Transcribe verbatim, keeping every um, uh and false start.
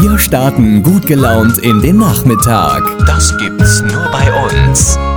Wir starten gut gelaunt in den Nachmittag. Das gibt's nur bei uns.